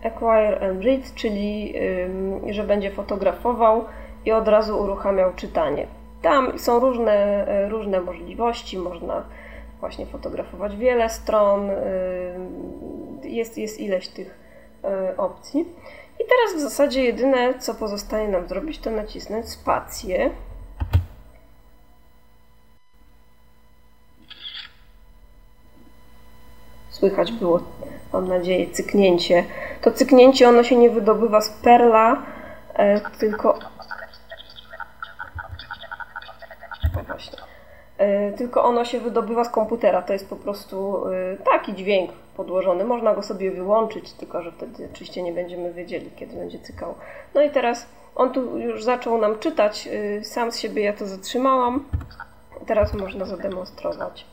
Acquire and Read, czyli że będzie fotografował i od razu uruchamiał czytanie. Tam są różne możliwości, można właśnie fotografować wiele stron, jest ileś tych opcji. I teraz w zasadzie jedyne, co pozostaje nam zrobić, to nacisnąć spację. Słychać było, mam nadzieję, cyknięcie. To cyknięcie, ono się nie wydobywa z Perla, tylko... No właśnie. Tylko ono się wydobywa z komputera. To jest po prostu taki dźwięk podłożony. Można go sobie wyłączyć, tylko że wtedy oczywiście nie będziemy wiedzieli, kiedy będzie cykał. No i teraz on tu już zaczął nam czytać. Sam z siebie ja to zatrzymałam. Teraz można zademonstrować.